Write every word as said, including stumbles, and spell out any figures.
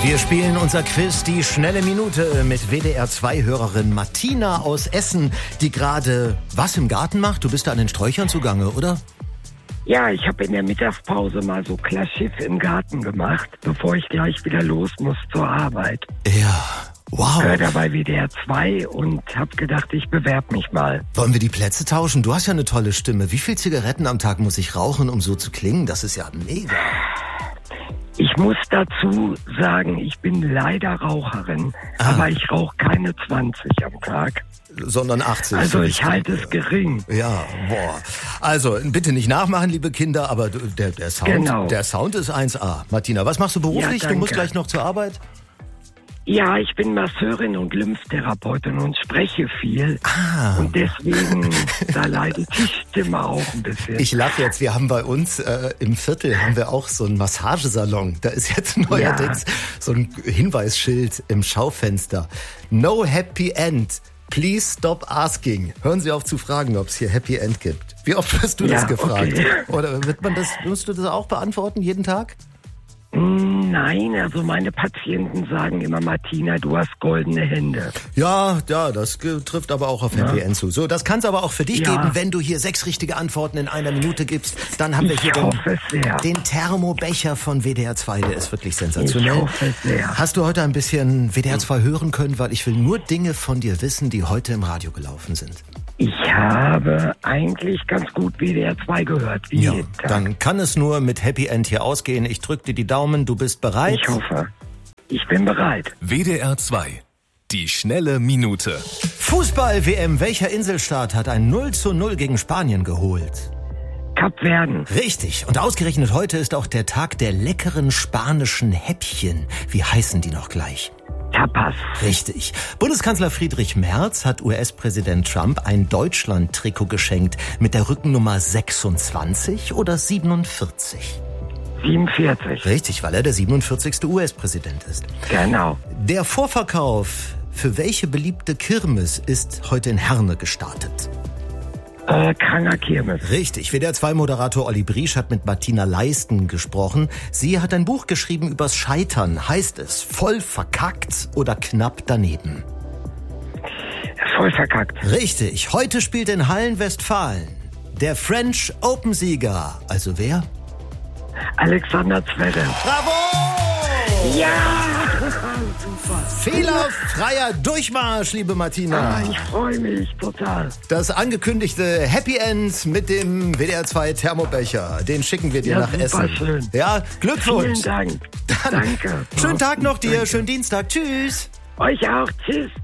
Wir spielen unser Quiz, die schnelle Minute, mit W D R zwei Hörerin Martina aus Essen, die gerade was im Garten macht. Du bist da an den Sträuchern zugange, oder? Ja, ich habe in der Mittagspause mal so Klarschiff im Garten gemacht, bevor ich gleich wieder los muss zur Arbeit. Ja, wow. Ich höre dabei W D R zwei und habe gedacht, ich bewerbe mich mal. Wollen wir die Plätze tauschen? Du hast ja eine tolle Stimme. Wie viel Zigaretten am Tag muss ich rauchen, um so zu klingen? Das ist ja mega. Ich muss dazu sagen, ich bin leider Raucherin, ah. aber ich rauche keine zwanzig am Tag. Sondern achtzig. Also ich halte es gering. Ja, boah. Also bitte nicht nachmachen, liebe Kinder, aber der, der, Sound, genau. der Sound ist eins A. Martina, was machst du beruflich? Ja, du musst gleich noch zur Arbeit? Ja, ich bin Masseurin und Lymphtherapeutin und spreche viel. Ah. Und deswegen, da leidet die Stimme auch ein bisschen. Ich lache jetzt, wir haben bei uns äh, im Viertel haben wir auch so einen Massagesalon. Da ist jetzt neuerdings ja. so ein Hinweisschild im Schaufenster. No happy end. Please stop asking. Hören Sie auf zu fragen, ob es hier Happy End gibt. Wie oft wirst du ja, das gefragt? Okay. Oder wird man das, musst du das auch beantworten jeden Tag? Nein, also meine Patienten sagen immer, Martina, du hast goldene Hände. Ja, ja, das trifft aber auch auf Happy ja. End zu. So, das kann es aber auch für dich ja. geben, wenn du hier sechs richtige Antworten in einer Minute gibst. Dann haben wir ich hier den, sehr. den Thermobecher von W D R zwei, der ist wirklich sensationell. Ich hoffe sehr. Hast du heute ein bisschen W D R zwei hören können, weil ich will nur Dinge von dir wissen, die heute im Radio gelaufen sind. Ich habe eigentlich ganz gut W D R zwei gehört, wie ja, jeden Tag. Dann kann es nur mit Happy End hier ausgehen. Ich drücke dir die Daumen, du bist bereit? Ich hoffe. Ich bin bereit. W D R zwei, die schnelle Minute. Fußball-W M, welcher Inselstaat hat ein null zu null gegen Spanien geholt? Kapverden. Richtig. Und ausgerechnet heute ist auch der Tag der leckeren spanischen Häppchen. Wie heißen die noch gleich? Tapas. Richtig. Bundeskanzler Friedrich Merz hat U S-Präsident Trump ein Deutschland-Trikot geschenkt mit der Rückennummer sechsundzwanzig oder siebenundvierzig? siebenundvierzig. Richtig, weil er der siebenundvierzigste U S-Präsident ist. Genau. Der Vorverkauf für welche beliebte Kirmes ist heute in Herne gestartet? Äh, Kranger Kirmes. Richtig. W D R zwei Moderator Olli Briesch hat mit Martina Leisten gesprochen. Sie hat ein Buch geschrieben übers Scheitern. Heißt es voll verkackt oder knapp daneben? Voll verkackt. Richtig. Heute spielt in Hallen-Westfalen der French Open-Sieger. Also wer? Alexander Zverev. Bravo! Ja! Super. Fehlerfreier Durchmarsch, liebe Martina. Ah, ich freue mich total. Das angekündigte Happy End mit dem W D R zwei Thermobecher, den schicken wir dir ja, nach super Essen. Schön. Ja, Glückwunsch. Vielen Dank. Dann Danke. Schönen Tag noch dir, Danke. schönen Dienstag. Tschüss. Euch auch. Tschüss.